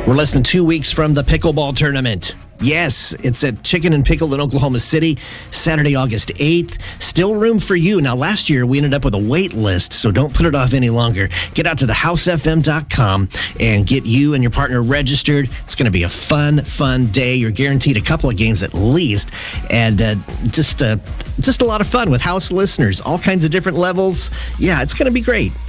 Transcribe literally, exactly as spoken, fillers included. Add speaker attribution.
Speaker 1: We're less than two weeks from the pickleball tournament. Yes, it's at Chicken and Pickle in Oklahoma City, Saturday, August eighth. Still room for you. Now, last year we ended up with a wait list, so don't put it off any longer. Get out to the house f m dot com and get you and your partner registered. It's going to be a fun, fun day. You're guaranteed a couple of games at least, and uh, just, uh, just a lot of fun with house listeners, all kinds of different levels. Yeah, it's going to be great.